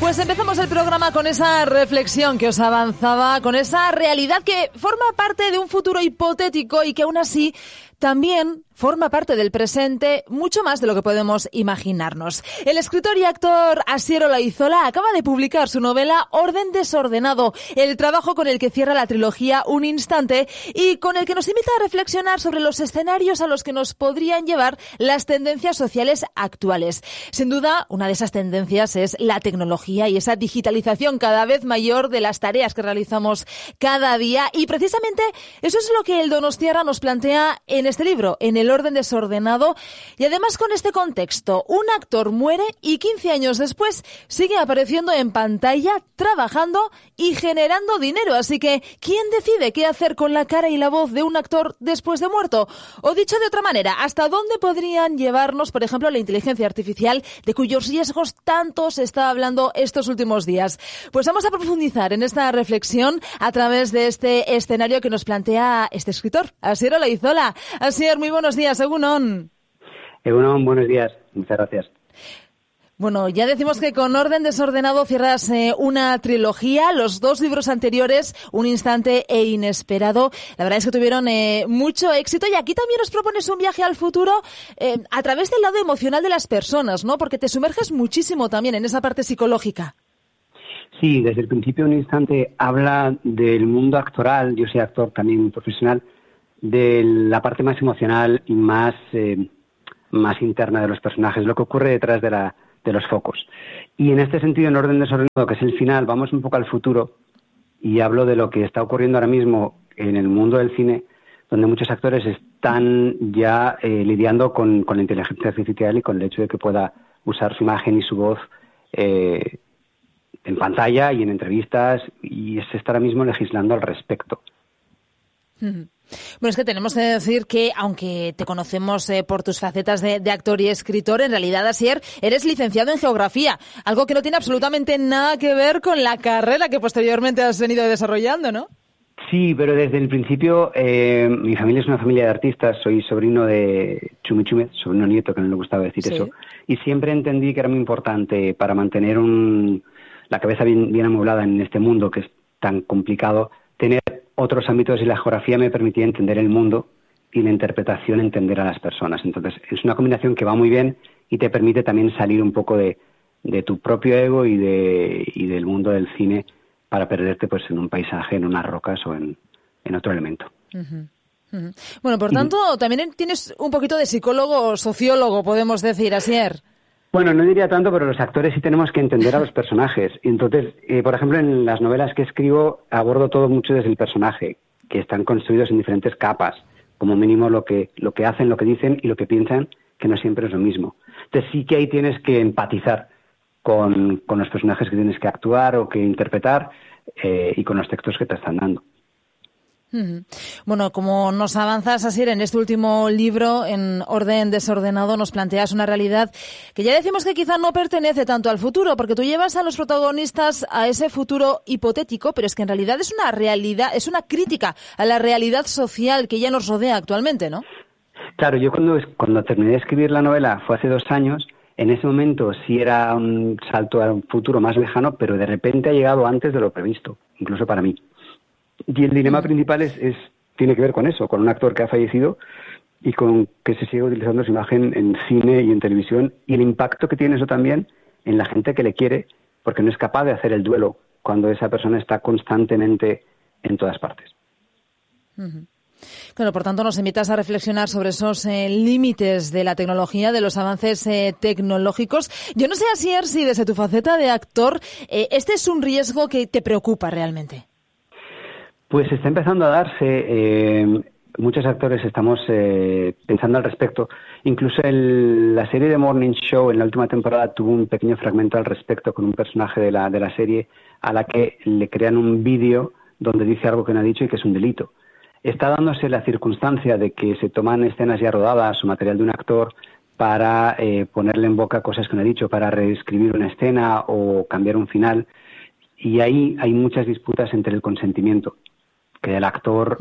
Pues empezamos el programa con esa reflexión que os avanzaba, con esa realidad que forma parte de un futuro hipotético y que aún así también forma parte del presente, mucho más de lo que podemos imaginarnos. El escritor y actor Asier Olaizola acaba de publicar su novela Orden desordenado, el trabajo con el que cierra la trilogía Un instante y con el que nos invita a reflexionar sobre los escenarios a los que nos podrían llevar las tendencias sociales actuales. Sin duda, una de esas tendencias es la tecnología y esa digitalización cada vez mayor de las tareas que realizamos cada día, y precisamente eso es lo que el donostiarra nos plantea en este libro, en El orden desordenado, y además con este contexto: un actor muere y 15 años después sigue apareciendo en pantalla, trabajando y generando dinero. Así que, ¿quién decide qué hacer con la cara y la voz de un actor después de muerto? O dicho de otra manera, ¿hasta dónde podrían llevarnos, por ejemplo, la inteligencia artificial, de cuyos riesgos tanto se está hablando estos últimos días? Pues vamos a profundizar en esta reflexión a través de este escenario que nos plantea este escritor, Asier Olaizola. Asier, muy buenos días, Egunon. Egunon, buenos días. Muchas gracias. Bueno, ya decimos que con Orden desordenado cierras una trilogía. Los dos libros anteriores, Un instante e Inesperado, la verdad es que tuvieron mucho éxito, y aquí también nos propones un viaje al futuro a través del lado emocional de las personas, ¿no? Porque te sumerges muchísimo también en esa parte psicológica. Sí, desde el principio Un instante habla del mundo actoral. Yo soy actor también profesional, de la parte más emocional y más interna de los personajes, lo que ocurre detrás de los focos. Y en este sentido, en Orden desordenado, que es el final, vamos un poco al futuro y hablo de lo que está ocurriendo ahora mismo en el mundo del cine, donde muchos actores están ya lidiando con la inteligencia artificial y con el hecho de que pueda usar su imagen y su voz en pantalla y en entrevistas, y se está ahora mismo legislando al respecto. Bueno, es que tenemos que decir que, aunque te conocemos por tus facetas de actor y escritor, en realidad, Asier, eres licenciado en Geografía, algo que no tiene absolutamente nada que ver con la carrera que posteriormente has venido desarrollando, ¿no? Sí, pero desde el principio mi familia es una familia de artistas. Soy sobrino de Chumi Chume, sobrino nieto, que no le gustaba decir eso, y siempre entendí que era muy importante para mantener la cabeza bien amueblada en este mundo que es tan complicado, tener otros ámbitos, y la geografía me permitía entender el mundo y la interpretación entender a las personas. Entonces es una combinación que va muy bien y te permite también salir un poco de tu propio ego y del mundo del cine para perderte pues en un paisaje, en unas rocas o en otro elemento. Bueno, por tanto, también tienes un poquito de psicólogo o sociólogo, podemos decir, Asier. Bueno, no diría tanto, pero los actores sí tenemos que entender a los personajes. Entonces, por ejemplo, en las novelas que escribo abordo todo mucho desde el personaje, que están construidos en diferentes capas, como mínimo lo que hacen, lo que dicen y lo que piensan, que no siempre es lo mismo. Entonces sí que ahí tienes que empatizar con los personajes que tienes que actuar o que interpretar, y con los textos que te están dando. Bueno, como nos avanzas, Asier, en este último libro, en Orden desordenado, nos planteas una realidad que ya decimos que quizá no pertenece tanto al futuro, porque tú llevas a los protagonistas a ese futuro hipotético, pero es que en realidad es una realidad, es una crítica a la realidad social que ya nos rodea actualmente, ¿no? Claro, yo cuando terminé de escribir la novela fue hace 2 años. En ese momento sí era un salto a un futuro más lejano, pero de repente ha llegado antes de lo previsto, incluso para mí. Y el dilema principal tiene que ver con eso, con un actor que ha fallecido y con que se sigue utilizando su imagen en cine y en televisión, y el impacto que tiene eso también en la gente que le quiere, porque no es capaz de hacer el duelo cuando esa persona está constantemente en todas partes. Claro, por tanto, nos invitas a reflexionar sobre esos límites de la tecnología, de los avances tecnológicos. Yo no sé, Asier, si desde tu faceta de actor, este es un riesgo que te preocupa realmente. Pues está empezando a darse. Muchos actores estamos pensando al respecto. Incluso la serie de Morning Show en la última temporada tuvo un pequeño fragmento al respecto, con un personaje de la serie a la que le crean un vídeo donde dice algo que no ha dicho y que es un delito. Está dándose la circunstancia de que se toman escenas ya rodadas o material de un actor para ponerle en boca cosas que no ha dicho, para reescribir una escena o cambiar un final. Y ahí hay muchas disputas entre el consentimiento que del actor,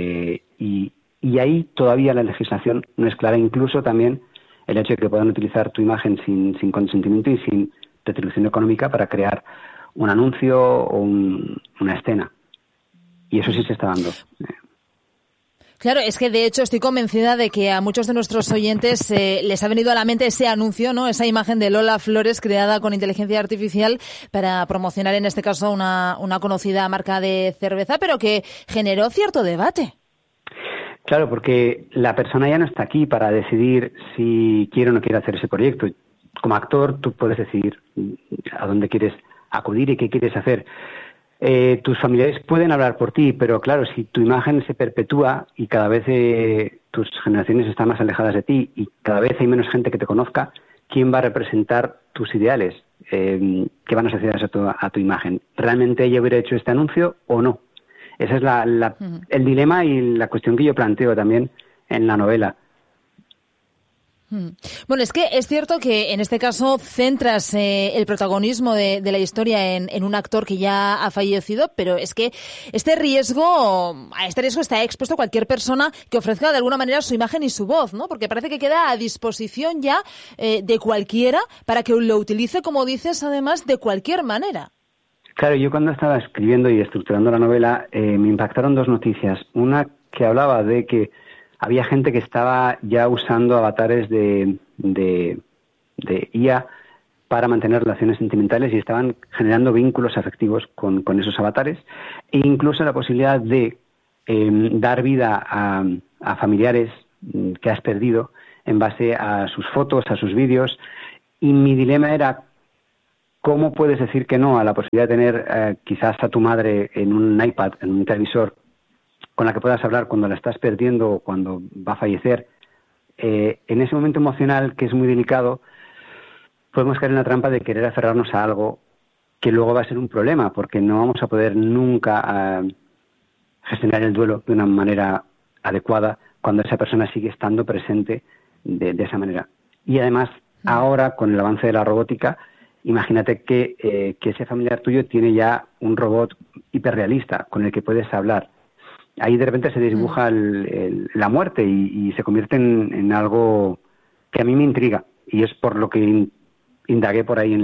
y ahí todavía la legislación no es clara. Incluso también el hecho de que puedan utilizar tu imagen sin consentimiento y sin retribución económica para crear un anuncio o una escena. Y eso sí se está dando. Claro, es que de hecho estoy convencida de que a muchos de nuestros oyentes les ha venido a la mente ese anuncio, ¿no? Esa imagen de Lola Flores creada con inteligencia artificial para promocionar, en este caso, una conocida marca de cerveza, pero que generó cierto debate. Claro, porque la persona ya no está aquí para decidir si quiere o no quiere hacer ese proyecto. Como actor, tú puedes decidir a dónde quieres acudir y qué quieres hacer. Tus familiares pueden hablar por ti, pero claro, si tu imagen se perpetúa y cada vez tus generaciones están más alejadas de ti y cada vez hay menos gente que te conozca, ¿quién va a representar tus ideales? ¿Qué van a asociar a tu imagen? ¿Realmente ella hubiera hecho este anuncio o no? Ese es el dilema y la cuestión que yo planteo también en la novela. Bueno, es que es cierto que en este caso centras el protagonismo de la historia en un actor que ya ha fallecido, pero es que a este riesgo está expuesto cualquier persona que ofrezca de alguna manera su imagen y su voz, ¿no? Porque parece que queda a disposición ya de cualquiera para que lo utilice, como dices, además de cualquier manera. Claro, yo cuando estaba escribiendo y estructurando la novela me impactaron dos noticias. Una que hablaba de que había gente que estaba ya usando avatares de IA para mantener relaciones sentimentales y estaban generando vínculos afectivos con esos avatares, e incluso la posibilidad de dar vida a familiares que has perdido en base a sus fotos, a sus vídeos. Y mi dilema era: ¿cómo puedes decir que no a la posibilidad de tener quizás a tu madre en un iPad, en un televisor, con la que puedas hablar cuando la estás perdiendo o cuando va a fallecer? En ese momento emocional, que es muy delicado, podemos caer en la trampa de querer aferrarnos a algo que luego va a ser un problema, porque no vamos a poder nunca gestionar el duelo de una manera adecuada cuando esa persona sigue estando presente de esa manera. Y además, ahora, con el avance de la robótica, imagínate que ese familiar tuyo tiene ya un robot hiperrealista con el que puedes hablar. Ahí de repente se dibuja la muerte y se convierte en algo que a mí me intriga, y es por lo que indagué por ahí en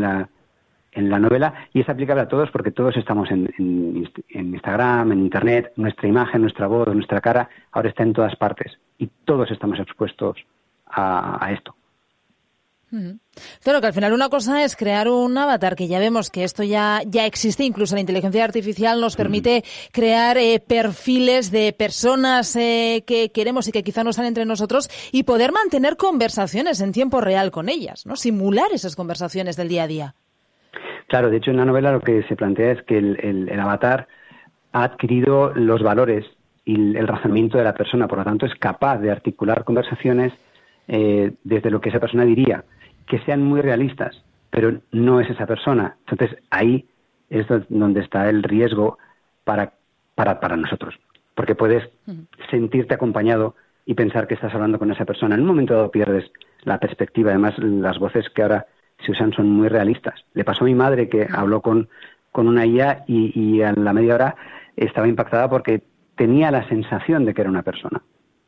la novela, y es aplicable a todos porque todos estamos en Instagram, en Internet. Nuestra imagen, nuestra voz, nuestra cara ahora está en todas partes y todos estamos expuestos a esto. Claro, que al final una cosa es crear un avatar, que ya vemos que esto ya existe, incluso la inteligencia artificial nos permite crear perfiles de personas que queremos y que quizá no están entre nosotros, y poder mantener conversaciones en tiempo real con ellas, ¿no? Simular esas conversaciones del día a día. Claro, de hecho en la novela lo que se plantea es que el avatar ha adquirido los valores y el razonamiento de la persona, por lo tanto es capaz de articular conversaciones desde lo que esa persona diría, que sean muy realistas, pero no es esa persona. Entonces ahí es donde está el riesgo para nosotros, porque puedes sentirte acompañado y pensar que estás hablando con esa persona. En un momento dado pierdes la perspectiva. Además, las voces que ahora se usan son muy realistas. Le pasó a mi madre, que habló con una IA y a la media hora estaba impactada porque tenía la sensación de que era una persona.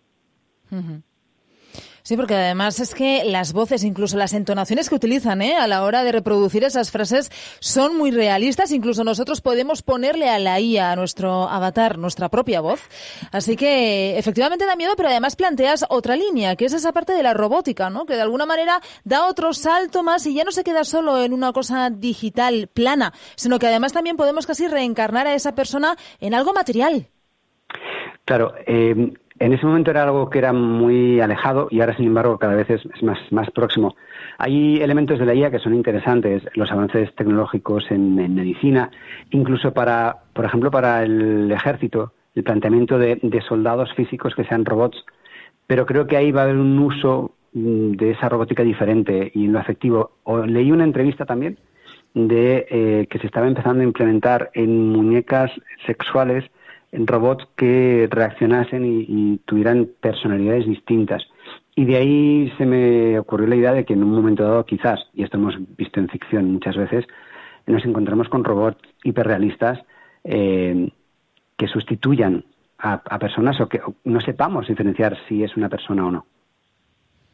Sí, porque además es que las voces, incluso las entonaciones que utilizan a la hora de reproducir esas frases, son muy realistas. Incluso nosotros podemos ponerle a la IA, a nuestro avatar, nuestra propia voz. Así que efectivamente da miedo, pero además planteas otra línea, que es esa parte de la robótica, ¿no? Que de alguna manera da otro salto más y ya no se queda solo en una cosa digital plana, sino que además también podemos casi reencarnar a esa persona en algo material. Claro, en ese momento era algo que era muy alejado y ahora, sin embargo, cada vez es más próximo. Hay elementos de la IA que son interesantes, los avances tecnológicos en medicina, incluso por ejemplo, para el ejército, el planteamiento de soldados físicos que sean robots, pero creo que ahí va a haber un uso de esa robótica diferente y en lo afectivo. Leí una entrevista también de que se estaba empezando a implementar en muñecas sexuales, en robots que reaccionasen y tuvieran personalidades distintas. Y de ahí se me ocurrió la idea de que en un momento dado, quizás, y esto hemos visto en ficción muchas veces, nos encontramos con robots hiperrealistas que sustituyan a personas o que no sepamos diferenciar si es una persona o no.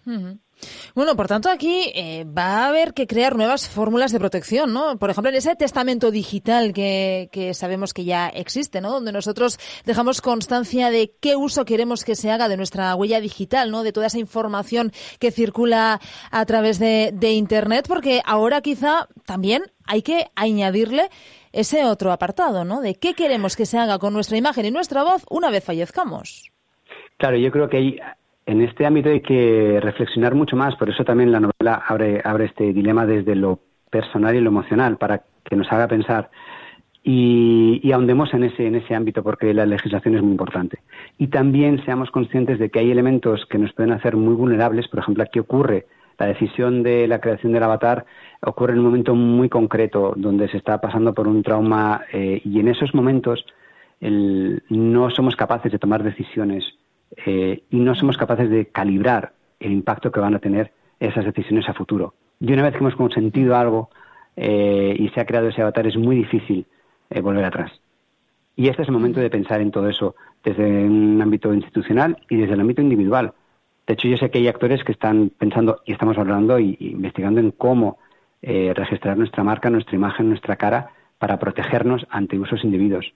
Uh-huh. Bueno, por tanto, aquí va a haber que crear nuevas fórmulas de protección, ¿no? Por ejemplo, en ese testamento digital que sabemos que ya existe, ¿no? Donde nosotros dejamos constancia de qué uso queremos que se haga de nuestra huella digital, ¿no? De toda esa información que circula a través de Internet, porque ahora quizá también hay que añadirle ese otro apartado, ¿no? De qué queremos que se haga con nuestra imagen y nuestra voz una vez fallezcamos. Claro, yo creo que en este ámbito hay que reflexionar mucho más, por eso también la novela abre este dilema desde lo personal y lo emocional, para que nos haga pensar y ahondemos en ese ámbito, porque la legislación es muy importante. Y también seamos conscientes de que hay elementos que nos pueden hacer muy vulnerables. Por ejemplo, aquí ocurre la decisión de la creación del avatar, ocurre en un momento muy concreto donde se está pasando por un trauma y en esos momentos no somos capaces de tomar decisiones y no somos capaces de calibrar el impacto que van a tener esas decisiones a futuro. Y una vez que hemos consentido algo y se ha creado ese avatar, es muy difícil volver atrás. Y este es el momento de pensar en todo eso desde un ámbito institucional y desde el ámbito individual. De hecho, yo sé que hay actores que están pensando, y estamos hablando y investigando en cómo registrar nuestra marca, nuestra imagen, nuestra cara, para protegernos ante usos indebidos.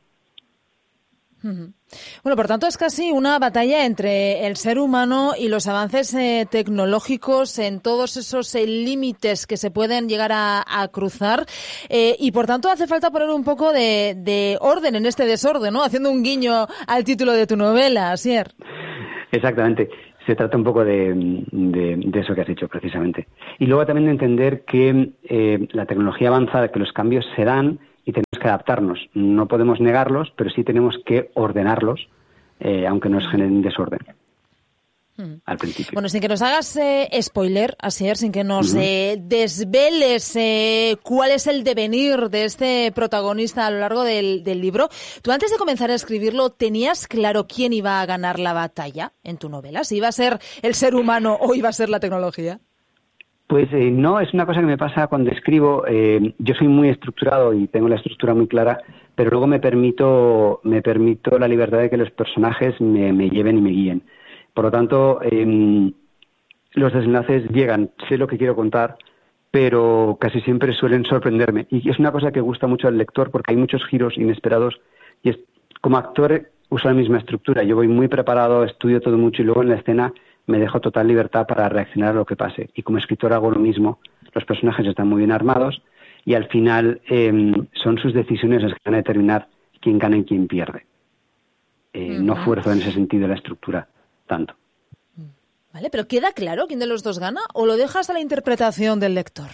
Bueno, por tanto, es casi una batalla entre el ser humano y los avances tecnológicos en todos esos límites que se pueden llegar a cruzar y, por tanto, hace falta poner un poco de orden en este desorden, ¿no? Haciendo un guiño al título de tu novela, Asier. Exactamente. Se trata un poco de eso que has dicho, precisamente. Y luego también de entender que la tecnología avanza, que los cambios se dan y tenemos que adaptarnos. No podemos negarlos, pero sí tenemos que ordenarlos, aunque nos generen desorden al principio. Bueno, sin que nos hagas spoiler, Asier, sin que nos desveles cuál es el devenir de este protagonista a lo largo del libro, tú antes de comenzar a escribirlo, ¿tenías claro quién iba a ganar la batalla en tu novela? ¿Si iba a ser el ser humano o iba a ser la tecnología? Pues no, es una cosa que me pasa cuando escribo. Yo soy muy estructurado y tengo la estructura muy clara, pero luego me permito la libertad de que los personajes me lleven y me guíen. Por lo tanto, los desenlaces llegan, sé lo que quiero contar, pero casi siempre suelen sorprenderme. Y es una cosa que gusta mucho al lector porque hay muchos giros inesperados y como actor uso la misma estructura. Yo voy muy preparado, estudio todo mucho y luego en la escena me dejo total libertad para reaccionar a lo que pase. Y como escritor hago lo mismo. Los personajes están muy bien armados y al final son sus decisiones las que van a determinar quién gana y quién pierde. No fuerzo en ese sentido la estructura tanto. Vale, pero ¿queda claro quién de los dos gana o lo dejas a la interpretación del lector?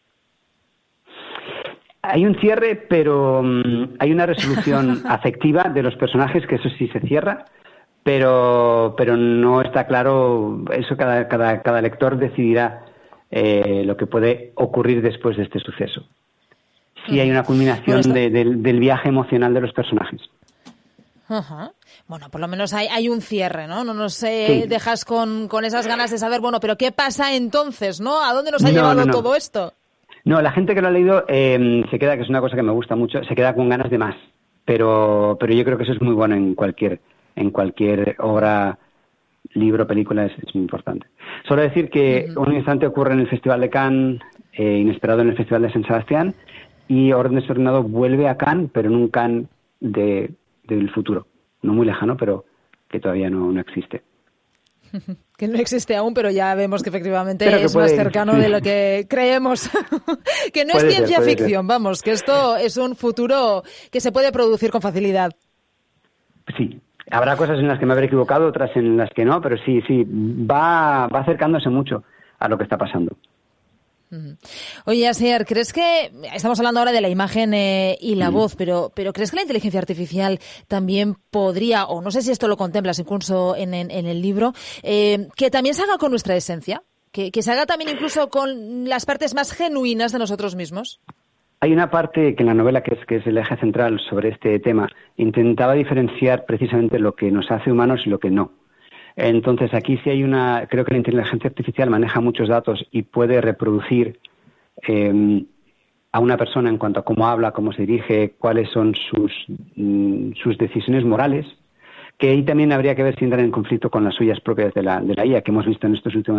Hay un cierre, pero hay una resolución afectiva de los personajes, que eso sí se cierra, pero no está claro. Eso cada lector decidirá lo que puede ocurrir después de este suceso. Sí hay una culminación del viaje emocional de los personajes. Ajá. Bueno, por lo menos hay un cierre, ¿no? No nos dejas con esas ganas de saber, bueno, pero ¿qué pasa entonces, no? ¿A dónde nos ha llevado todo esto? No, la gente que lo ha leído se queda, que es una cosa que me gusta mucho, se queda con ganas de más. Pero yo creo que eso es muy bueno en cualquier obra, libro, película, es muy importante. Solo decir que un instante ocurre en el Festival de Cannes, inesperado en el Festival de San Sebastián, y Orden Desordenado vuelve a Cannes, pero en un Cannes del futuro. No muy lejano, pero que todavía no existe. Que no existe aún, pero ya vemos que efectivamente es más cercano de lo que creemos. Que no es ciencia ficción, vamos, que esto es un futuro que se puede producir con facilidad. Sí, habrá cosas en las que me habré equivocado, otras en las que no, pero sí, va acercándose mucho a lo que está pasando. Oye, Asier, ¿crees que estamos hablando ahora de la imagen y la voz, pero crees que la inteligencia artificial también podría, o no sé si esto lo contemplas incluso en el libro, que también se haga con nuestra esencia, que se haga también incluso con las partes más genuinas de nosotros mismos? Hay una parte que en la novela, que es el eje central sobre este tema, intentaba diferenciar precisamente lo que nos hace humanos y lo que no. Entonces, aquí sí creo que la inteligencia artificial maneja muchos datos y puede reproducir a una persona en cuanto a cómo habla, cómo se dirige, cuáles son sus decisiones morales, que ahí también habría que ver si entran en conflicto con las suyas propias de la IA, que hemos visto en estos últimos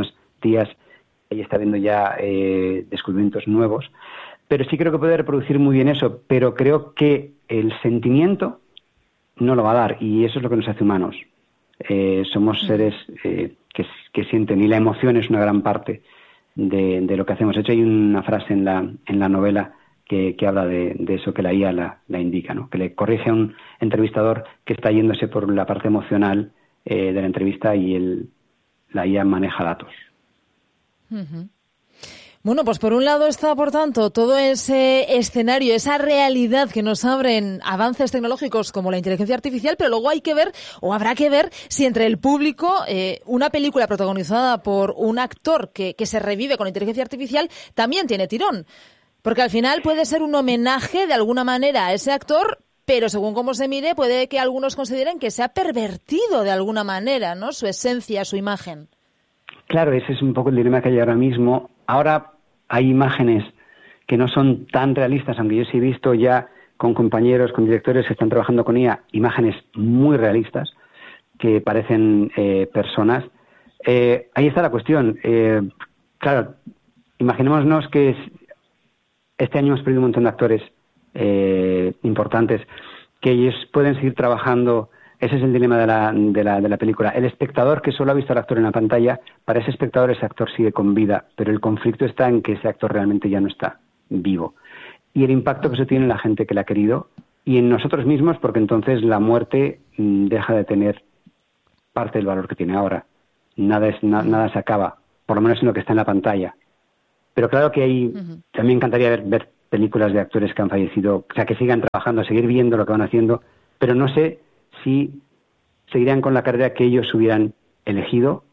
días ella está viendo ya descubrimientos nuevos. Pero sí creo que puede reproducir muy bien eso, pero creo que el sentimiento no lo va a dar, y eso es lo que nos hace humanos. Somos seres que sienten, y la emoción es una gran parte de lo que hacemos. De hecho, hay una frase en la novela que habla de eso, que la IA la indica, ¿no? Que le corrige a un entrevistador que está yéndose por la parte emocional de la entrevista, y la IA maneja datos. Uh-huh. Bueno, pues por un lado está, por tanto, todo ese escenario, esa realidad que nos abren avances tecnológicos como la inteligencia artificial, pero luego hay que ver, o habrá que ver, si entre el público una película protagonizada por un actor que se revive con inteligencia artificial también tiene tirón. Porque al final puede ser un homenaje de alguna manera a ese actor, pero según cómo se mire, puede que algunos consideren que se ha pervertido de alguna manera, ¿no?, su esencia, su imagen. Claro, ese es un poco el dilema que hay ahora mismo. Ahora hay imágenes que no son tan realistas, aunque yo sí he visto ya con compañeros, con directores que están trabajando con IA, imágenes muy realistas que parecen personas. Ahí está la cuestión. Claro, imaginémonos que este año hemos perdido un montón de actores importantes, que ellos pueden seguir trabajando. Ese es el dilema de la película. El espectador que solo ha visto al actor en la pantalla, para ese espectador ese actor sigue con vida, pero el conflicto está en que ese actor realmente ya no está vivo. Y el impacto que eso tiene en la gente que le ha querido y en nosotros mismos, porque entonces la muerte deja de tener parte del valor que tiene ahora. Nada se acaba, por lo menos en lo que está en la pantalla. Pero claro que también me encantaría ver películas de actores que han fallecido, o sea, que sigan trabajando, seguir viendo lo que van haciendo, pero no sé si seguirían con la carrera que ellos hubieran elegido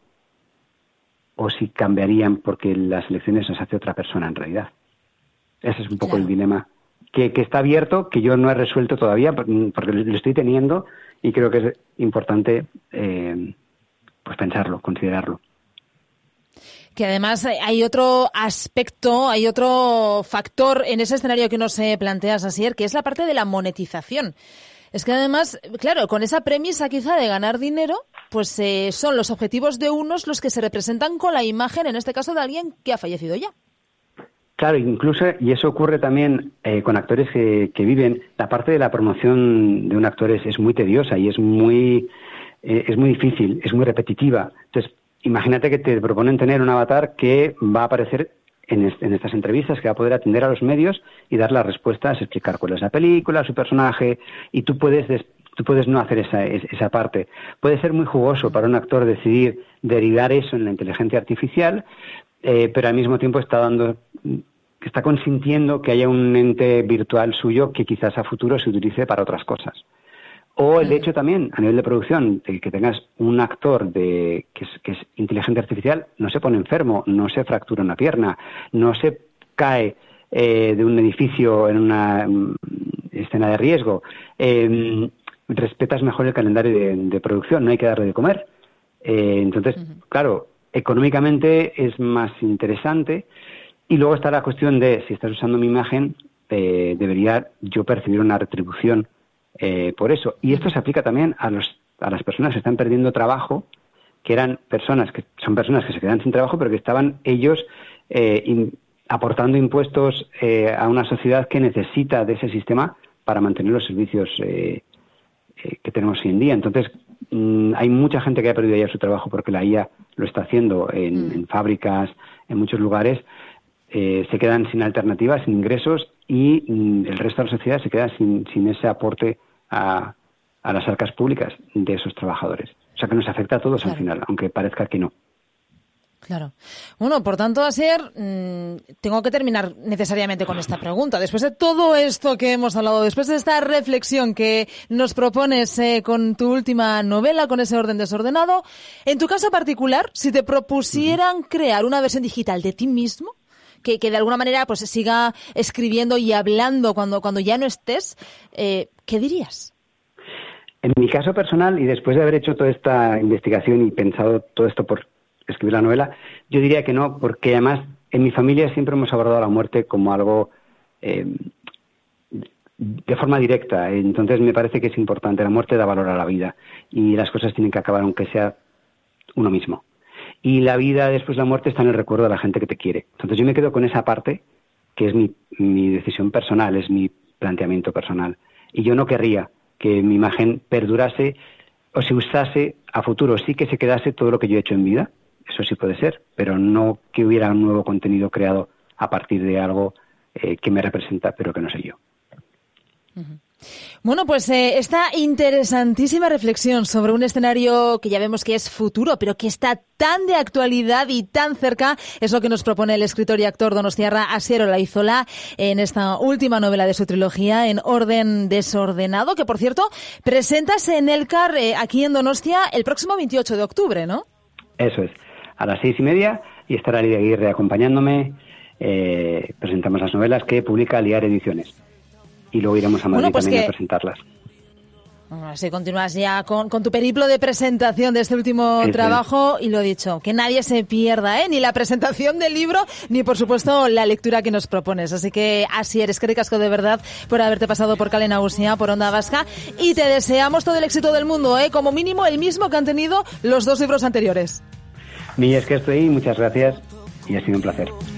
o si cambiarían porque las elecciones las hace otra persona en realidad. Ese es un poco el dilema que está abierto, que yo no he resuelto todavía porque lo estoy teniendo, y creo que es importante pues pensarlo, considerarlo. Que además hay otro aspecto, hay otro factor en ese escenario que nos planteas, Asier, que es la parte de la monetización. Es que además, claro, con esa premisa quizá de ganar dinero, pues son los objetivos de unos los que se representan con la imagen, en este caso de alguien que ha fallecido ya. Claro, incluso, y eso ocurre también con actores que viven, la parte de la promoción de un actor es muy tediosa y es muy difícil, es muy repetitiva. Entonces, imagínate que te proponen tener un avatar que va a aparecer en estas entrevistas, que va a poder atender a los medios y dar las respuestas, explicar cuál es la película, su personaje, y tú puedes no hacer esa parte. Puede ser muy jugoso para un actor decidir derivar eso en la inteligencia artificial, pero al mismo tiempo está consintiendo que haya un ente virtual suyo que quizás a futuro se utilice para otras cosas. O el hecho también, a nivel de producción, de que tengas un actor que es inteligencia artificial, no se pone enfermo, no se fractura una pierna, no se cae de un edificio en una escena de riesgo. Respetas mejor el calendario de producción, no hay que darle de comer. Entonces, claro, económicamente es más interesante. Y luego está la cuestión de, si estás usando mi imagen, debería yo percibir una retribución por eso. Y esto se aplica también a las personas que están perdiendo trabajo, que son personas que se quedan sin trabajo, pero que estaban ellos aportando impuestos a una sociedad que necesita de ese sistema para mantener los servicios que tenemos hoy en día. Entonces, hay mucha gente que ha perdido ya su trabajo porque la IA lo está haciendo en fábricas, en muchos lugares. Se quedan sin alternativas, sin ingresos, y el resto de la sociedad se queda sin ese aporte a las arcas públicas de esos trabajadores. O sea que nos afecta a todos al final, aunque parezca que no. Claro. Bueno, por tanto, Asier, tengo que terminar necesariamente con esta pregunta. Después de todo esto que hemos hablado, después de esta reflexión que nos propones con tu última novela, con ese orden desordenado, en tu caso particular, si te propusieran crear una versión digital de ti mismo, que de alguna manera pues siga escribiendo y hablando cuando ya no estés, ¿qué dirías? En mi caso personal, y después de haber hecho toda esta investigación y pensado todo esto por escribir la novela, yo diría que no, porque además en mi familia siempre hemos abordado la muerte como algo de forma directa. Entonces me parece que es importante. La muerte da valor a la vida y las cosas tienen que acabar aunque sea uno mismo. y la vida después de la muerte está en el recuerdo de la gente que te quiere. Entonces yo me quedo con esa parte, que es mi decisión personal, es mi planteamiento personal. Y yo no querría que mi imagen perdurase o se usase a futuro. Sí que se quedase todo lo que yo he hecho en vida, eso sí puede ser, pero no que hubiera un nuevo contenido creado a partir de algo que me representa, pero que no soy yo. Uh-huh. Bueno, pues esta interesantísima reflexión sobre un escenario que ya vemos que es futuro, pero que está tan de actualidad y tan cerca, es lo que nos propone el escritor y actor donostiarra Asier Olaizola en esta última novela de su trilogía, En orden desordenado, que por cierto presentas en Elkar aquí en Donostia el próximo 28 de octubre, ¿no? Eso es, a las 6:30 y estará Lidia Aguirre acompañándome. Presentamos las novelas que publica Liar Ediciones. Y luego iremos a Madrid también a presentarlas. Así continúas ya con tu periplo de presentación de este último trabajo y lo dicho, que nadie se pierda, ni la presentación del libro, ni por supuesto la lectura que nos propones. Así que así eres, eskerrik asko de verdad por haberte pasado por Kale Nagusia, por Onda Vasca, y te deseamos todo el éxito del mundo, como mínimo el mismo que han tenido los 2 libros anteriores. Mila esker zuei, muchas gracias y ha sido un placer.